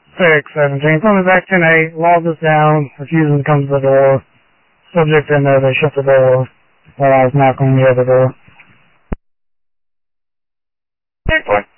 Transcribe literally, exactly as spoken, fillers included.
six seventeen. Coming back ten eight, logs us down, refusing to come to the door. Subject in there, they shut the door while I was knocking on the other door. Ten four.